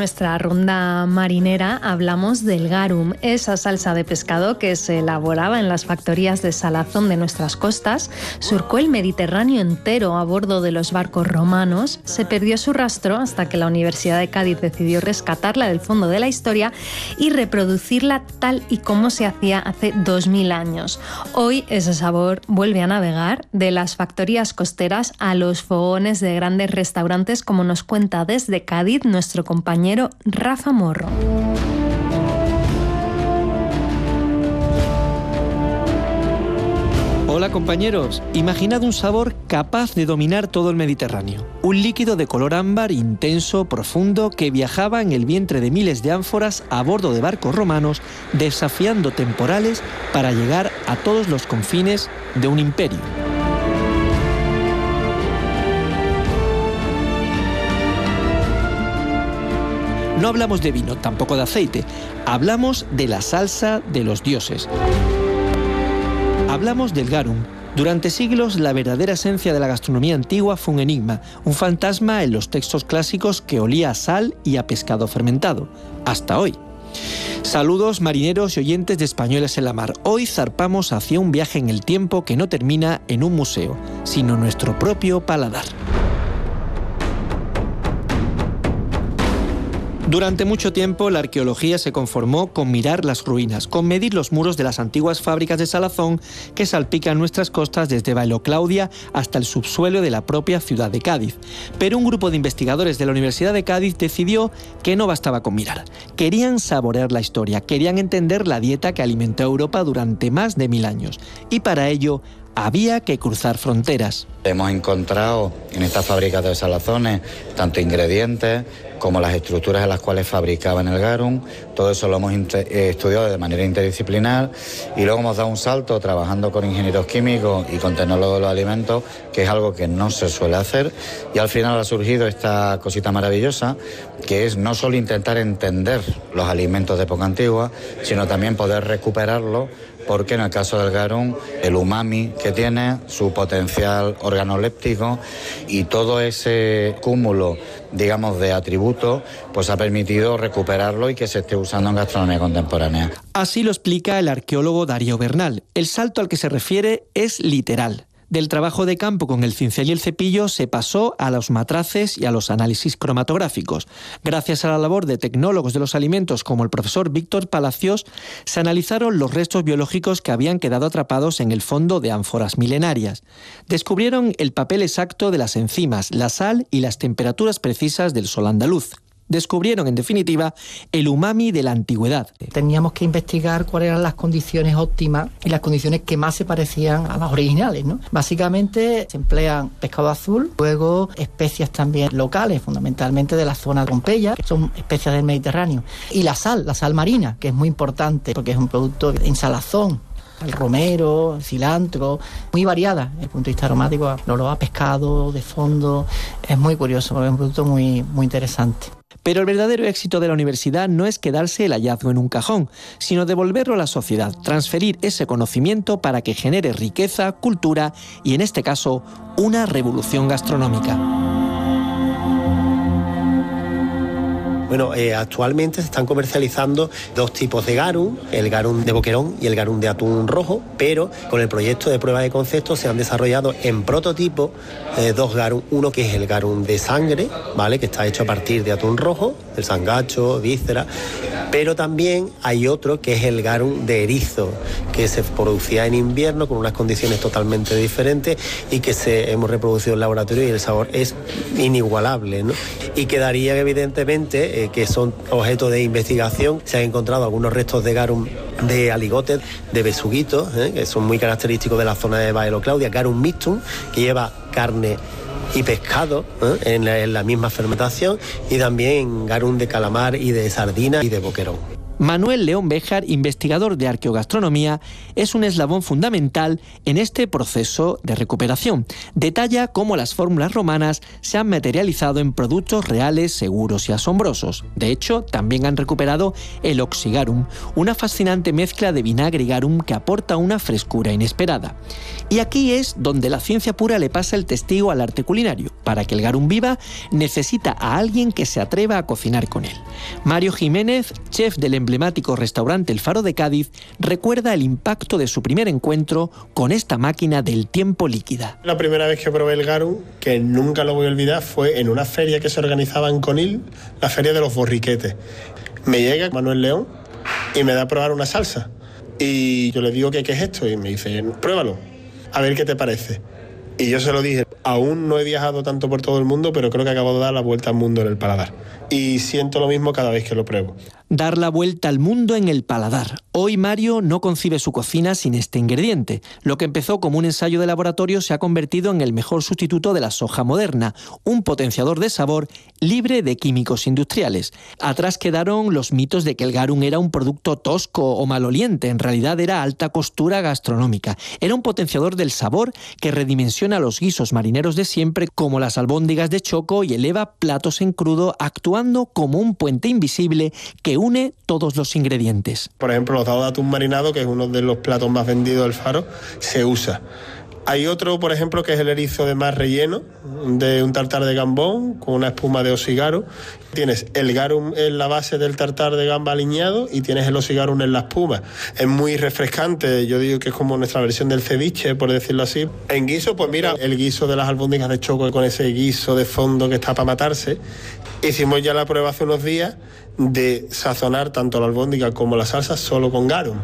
nuestra ronda marinera hablamos del garum, esa salsa de pescado que se elaboraba en las factorías de salazón de nuestras costas, surcó el Mediterráneo entero a bordo de los barcos romanos, se perdió su rastro hasta que la Universidad de Cádiz decidió rescatarla del fondo de la historia y reproducirla tal y como se hacía hace 2000 años. Hoy ese sabor vuelve a navegar de las factorías costeras a los fogones de grandes restaurantes, como nos cuenta desde Cádiz nuestro compañero Rafa Morro. Hola compañeros, imaginad un sabor capaz de dominar todo el Mediterráneo. Un líquido de color ámbar intenso, profundo, que viajaba en el vientre de miles de ánforas a bordo de barcos romanos, desafiando temporales para llegar a todos los confines de un imperio. No hablamos de vino, tampoco de aceite. Hablamos de la salsa de los dioses. Hablamos del garum. Durante siglos, la verdadera esencia de la gastronomía antigua fue un enigma, un fantasma en los textos clásicos que olía a sal y a pescado fermentado. Hasta hoy. Saludos marineros y oyentes de Españoles en la Mar. Hoy zarpamos hacia un viaje en el tiempo que no termina en un museo, sino nuestro propio paladar. Durante mucho tiempo la arqueología se conformó con mirar las ruinas, con medir los muros de las antiguas fábricas de salazón que salpican nuestras costas desde Bailo Claudia hasta el subsuelo de la propia ciudad de Cádiz. Pero un grupo de investigadores de la Universidad de Cádiz decidió que no bastaba con mirar. Querían saborear la historia, querían entender la dieta que alimentó a Europa durante más de 1000 años. Y para ello había que cruzar fronteras. Hemos encontrado en estas fábricas de salazones tanto ingredientes como las estructuras en las cuales fabricaban el garum. Todo eso lo hemos estudiado de manera interdisciplinar y luego hemos dado un salto trabajando con ingenieros químicos y con tecnólogos de los alimentos, que es algo que no se suele hacer, y al final ha surgido esta cosita maravillosa, que es no solo intentar entender los alimentos de época antigua, sino también poder recuperarlos, porque en el caso del garum, el umami que tiene, su potencial organoléptico y todo ese cúmulo, digamos, de atributos, pues ha permitido recuperarlo y que se esté usando en gastronomía contemporánea. Así lo explica el arqueólogo Darío Bernal. El salto al que se refiere es literal. Del trabajo de campo con el cincel y el cepillo se pasó a los matraces y a los análisis cromatográficos. Gracias a la labor de tecnólogos de los alimentos como el profesor Víctor Palacios, se analizaron los restos biológicos que habían quedado atrapados en el fondo de ánforas milenarias. Descubrieron el papel exacto de las enzimas, la sal y las temperaturas precisas del sol andaluz. Descubrieron, en definitiva, el umami de la antigüedad. Teníamos que investigar cuáles eran las condiciones óptimas y las condiciones que más se parecían a las originales, ¿no? Básicamente se emplean pescado azul, luego especias también locales, fundamentalmente de la zona de Pompeya, que son especias del Mediterráneo, y la sal marina, que es muy importante porque es un producto en salazón. El romero, el cilantro, muy variada desde el punto de vista aromático. El olor a pescado, de fondo, es muy curioso, porque es un producto muy, muy interesante. Pero el verdadero éxito de la universidad no es quedarse el hallazgo en un cajón, sino devolverlo a la sociedad, transferir ese conocimiento para que genere riqueza, cultura y, en este caso, una revolución gastronómica. Bueno, actualmente se están comercializando 2 tipos de garum, el garum de boquerón y el garum de atún rojo, pero con el proyecto de prueba de concepto se han desarrollado en prototipo 2 garum, uno que es el garum de sangre, ¿vale?, que está hecho a partir de atún rojo, del sangacho, víscera, pero también hay otro que es el garum de erizo, que se producía en invierno con unas condiciones totalmente diferentes y que hemos reproducido en laboratorio y el sabor es inigualable, ¿no? Y quedaría evidentemente que son objeto de investigación. Se han encontrado algunos restos de garum de aligotes, de besuguitos, que son muy característicos de la zona de Bailo Claudia, garum mixtum, que lleva carne y pescado en la misma fermentación, y también garum de calamar y de sardina y de boquerón. Manuel León Béjar, investigador de arqueogastronomía, es un eslabón fundamental en este proceso de recuperación. Detalla cómo las fórmulas romanas se han materializado en productos reales, seguros y asombrosos. De hecho, también han recuperado el oxigarum, una fascinante mezcla de vinagre y garum que aporta una frescura inesperada. Y aquí es donde la ciencia pura le pasa el testigo al arte culinario. Para que el garum viva, necesita a alguien que se atreva a cocinar con él. Mario Jiménez, chef del emblemático restaurante El Faro de Cádiz, recuerda el impacto de su primer encuentro con esta máquina del tiempo líquida. La primera vez que probé el garum, que nunca lo voy a olvidar, fue en una feria que se organizaba en Conil, la feria de los borriquetes. Me llega Manuel León y me da a probar una salsa. Y yo le digo ¿qué es esto? Y me dice, pruébalo, a ver qué te parece. Y yo se lo dije, aún no he viajado tanto por todo el mundo, pero creo que acabo de dar la vuelta al mundo en el paladar. Y siento lo mismo cada vez que lo pruebo. Dar la vuelta al mundo en el paladar. Hoy Mario no concibe su cocina sin este ingrediente. Lo que empezó como un ensayo de laboratorio se ha convertido en el mejor sustituto de la soja moderna, un potenciador de sabor libre de químicos industriales. Atrás quedaron los mitos de que el garum era un producto tosco o maloliente. En realidad era alta costura gastronómica. Era un potenciador del sabor que redimensiona los guisos marineros de siempre, como las albóndigas de choco, y eleva platos en crudo, actuando como un puente invisible que une todos los ingredientes. Por ejemplo, los dados de atún marinado, que es uno de los platos más vendidos del Faro, se usa. Hay otro, por ejemplo, que es el erizo de mar relleno, de un tartar de gambón con una espuma de osigarum. Tienes el garum en la base del tartar de gamba aliñado y tienes el osigarum en la espuma. Es muy refrescante, yo digo que es como nuestra versión del ceviche, por decirlo así. En guiso, pues mira, el guiso de las albóndigas de choco con ese guiso de fondo que está para matarse. Hicimos ya la prueba hace unos días de sazonar tanto la albóndiga como la salsa solo con garum.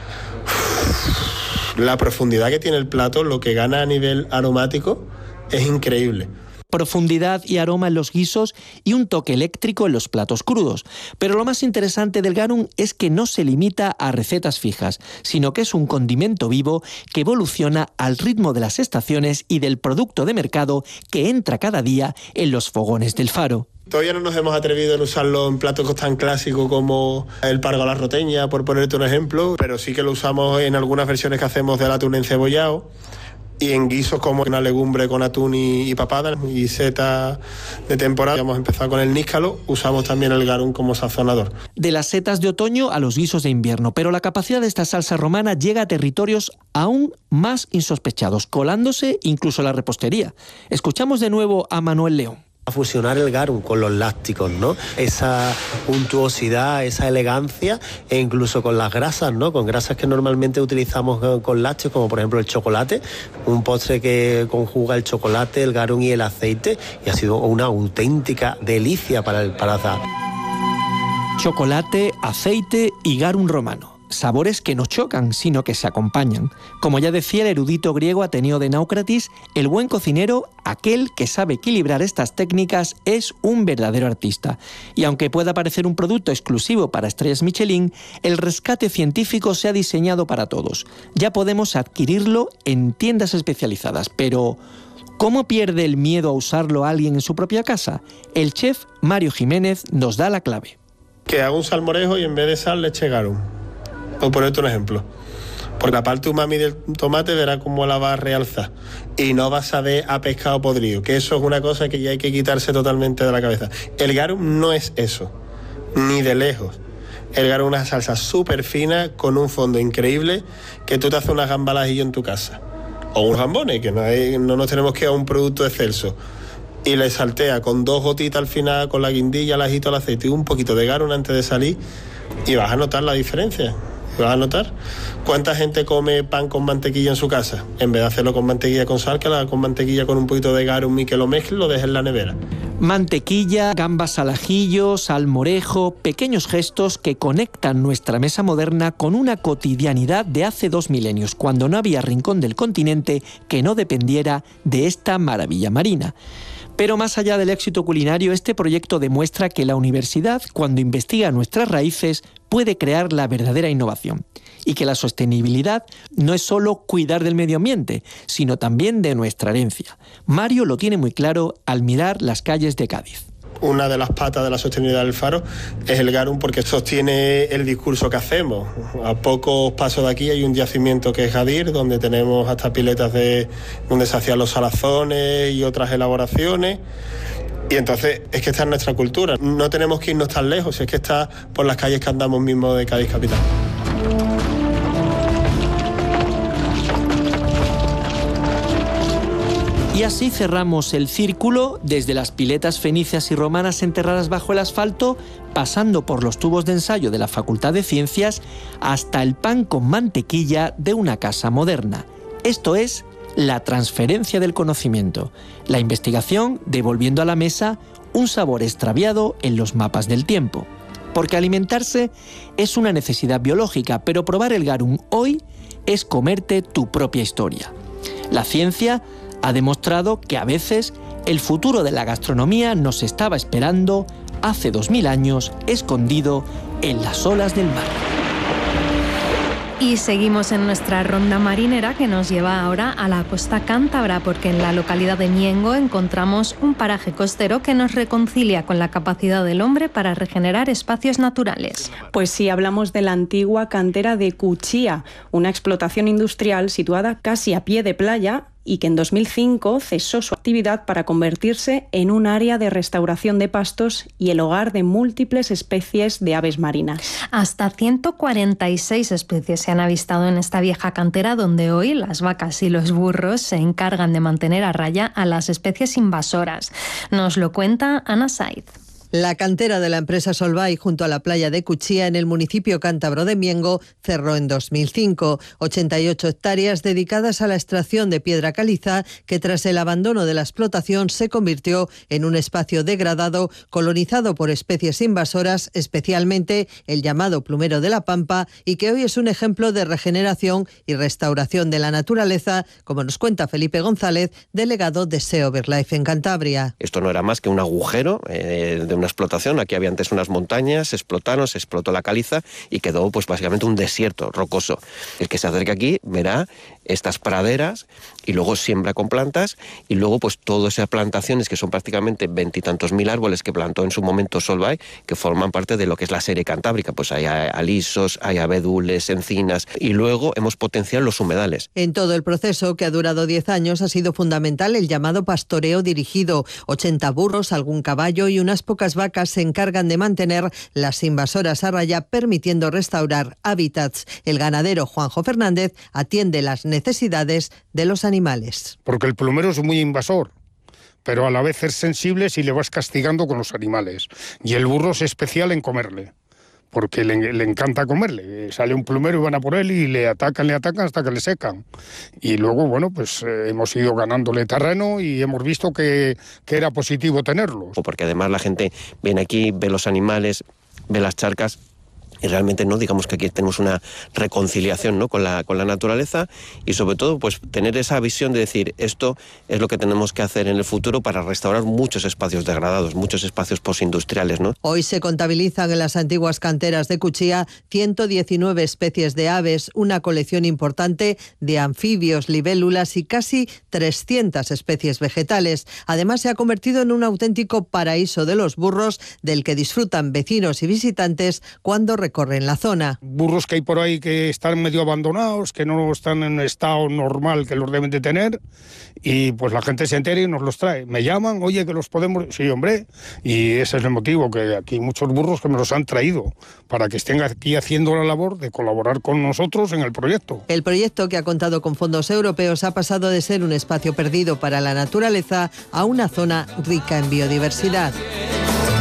La profundidad que tiene el plato, lo que gana a nivel aromático, es increíble. Profundidad y aroma en los guisos y un toque eléctrico en los platos crudos. Pero lo más interesante del garum es que no se limita a recetas fijas, sino que es un condimento vivo que evoluciona al ritmo de las estaciones y del producto de mercado que entra cada día en los fogones del Faro. Todavía no nos hemos atrevido en usarlo en platos tan clásicos como el pargo a la roteña, por ponerte un ejemplo, pero sí que lo usamos en algunas versiones que hacemos del atún encebollado y en guisos como una legumbre con atún y papada y seta de temporada. Hemos empezado con el níscalo, usamos también el garum como sazonador. De las setas de otoño a los guisos de invierno, pero la capacidad de esta salsa romana llega a territorios aún más insospechados, colándose incluso a la repostería. Escuchamos de nuevo a Manuel León. A fusionar el garum con los lácticos, ¿no? Esa untuosidad, esa elegancia, e incluso con las grasas, ¿no? Con grasas que normalmente utilizamos con lácteos, como por ejemplo el chocolate, un postre que conjuga el chocolate, el garum y el aceite, y ha sido una auténtica delicia para el paladar. Chocolate, aceite y garum romano. Sabores que no chocan, sino que se acompañan. Como ya decía el erudito griego Ateneo de Náucratis, el buen cocinero, aquel que sabe equilibrar estas técnicas, es un verdadero artista. Y aunque pueda parecer un producto exclusivo para estrellas Michelin, el rescate científico se ha diseñado para todos. Ya podemos adquirirlo en tiendas especializadas, pero ¿cómo pierde el miedo a usarlo alguien en su propia casa? El chef Mario Jiménez nos da la clave. Que haga un salmorejo y en vez de sal le eche garum. Por ponerte un ejemplo. Porque la parte umami del tomate verá cómo la va a realzar. Y no va a saber a pescado podrido, que eso es una cosa que ya hay que quitarse totalmente de la cabeza. El garum no es eso, ni de lejos. El garum es una salsa súper fina, con un fondo increíble, que tú te haces unas gambas al ajillo en tu casa. O unos gambones, que no nos tenemos que ir a un producto excelso. Y le saltea con 2 gotitas al final, con la guindilla, el ajito, el aceite y un poquito de garum antes de salir, y vas a notar la diferencia. ¿Vas a notar? ¿Cuánta gente come pan con mantequilla en su casa? En vez de hacerlo con mantequilla con sal, que lo haga con mantequilla con un poquito de garum y que lo mezcle y lo deje en la nevera. Mantequilla, gambas al ajillo, salmorejo, pequeños gestos que conectan nuestra mesa moderna con una cotidianidad de hace 2 milenios, cuando no había rincón del continente que no dependiera de esta maravilla marina. Pero más allá del éxito culinario, este proyecto demuestra que la universidad, cuando investiga nuestras raíces, puede crear la verdadera innovación. Y que la sostenibilidad no es solo cuidar del medio ambiente, sino también de nuestra herencia. Mario lo tiene muy claro al mirar las calles de Cádiz. Una de las patas de la sostenibilidad del faro es el garum, porque sostiene el discurso que hacemos. A pocos pasos de aquí hay un yacimiento que es Gadir, donde tenemos hasta piletas donde se hacían los salazones y otras elaboraciones. Y entonces es que está en nuestra cultura. No tenemos que irnos tan lejos, es que está por las calles que andamos mismo de Cádiz capital. Y así cerramos el círculo desde las piletas fenicias y romanas enterradas bajo el asfalto, pasando por los tubos de ensayo de la Facultad de Ciencias, hasta el pan con mantequilla de una casa moderna. Esto es la transferencia del conocimiento, la investigación devolviendo a la mesa un sabor extraviado en los mapas del tiempo. Porque alimentarse es una necesidad biológica, pero probar el garum hoy es comerte tu propia historia. La ciencia ha demostrado que a veces el futuro de la gastronomía nos estaba esperando hace 2000 años, escondido en las olas del mar. Y seguimos en nuestra ronda marinera, que nos lleva ahora a la costa cántabra, porque en la localidad de Miengo encontramos un paraje costero que nos reconcilia con la capacidad del hombre para regenerar espacios naturales. Pues sí, hablamos de la antigua cantera de Cuchía, una explotación industrial situada casi a pie de playa, y que en 2005 cesó su actividad para convertirse en un área de restauración de pastos y el hogar de múltiples especies de aves marinas. Hasta 146 especies se han avistado en esta vieja cantera, donde hoy las vacas y los burros se encargan de mantener a raya a las especies invasoras. Nos lo cuenta Ana Saiz. La cantera de la empresa Solvay, junto a la playa de Cuchía, en el municipio cántabro de Miengo, cerró en 2005. 88 hectáreas dedicadas a la extracción de piedra caliza, que tras el abandono de la explotación se convirtió en un espacio degradado, colonizado por especies invasoras, especialmente el llamado plumero de la pampa, y que hoy es un ejemplo de regeneración y restauración de la naturaleza, como nos cuenta Felipe González, delegado de SEO BirdLife en Cantabria. Esto no era más que un agujero de una explotación. Aquí había antes unas montañas, se explotaron, se explotó la caliza y quedó pues básicamente un desierto rocoso. El que se acerque aquí verá estas praderas y luego siembra con plantas y luego pues todas esas plantaciones, que son prácticamente 20 y tantos mil árboles que plantó en su momento Solvay, que forman parte de lo que es la serie cantábrica. Pues hay alisos, hay abedules, encinas, y luego hemos potenciado los humedales. En todo el proceso, que ha durado 10 años, ha sido fundamental el llamado pastoreo dirigido. 80 burros, algún caballo y unas pocas vacas se encargan de mantener las invasoras a raya, permitiendo restaurar hábitats. El ganadero Juanjo Fernández atiende las necesidades de los animales. Porque el plumero es muy invasor, pero a la vez es sensible si le vas castigando con los animales. Y el burro es especial en comerle, porque le encanta comerle. Sale un plumero y van a por él y le atacan hasta que le secan. Y luego, bueno, pues hemos ido ganándole terreno y hemos visto que era positivo tenerlos. Porque además la gente viene aquí, ve los animales, ve las charcas, y realmente no, digamos que aquí tenemos una reconciliación, ¿no?, con la naturaleza, y sobre todo pues tener esa visión de decir, esto es lo que tenemos que hacer en el futuro para restaurar muchos espacios degradados, muchos espacios postindustriales, ¿no? Hoy se contabilizan en las antiguas canteras de Cuchía 119 especies de aves, una colección importante de anfibios, libélulas y casi 300 especies vegetales. Además, se ha convertido en un auténtico paraíso de los burros, del que disfrutan vecinos y visitantes cuando recorren la zona. Burros que hay por ahí que están medio abandonados, que no están en estado normal que los deben de tener, y pues la gente se entera y nos los trae. Me llaman, oye, que los podemos... Sí, hombre, y ese es el motivo, que aquí hay muchos burros que me los han traído para que estén aquí haciendo la labor de colaborar con nosotros en el proyecto. El proyecto, que ha contado con fondos europeos, ha pasado de ser un espacio perdido para la naturaleza a una zona rica en biodiversidad.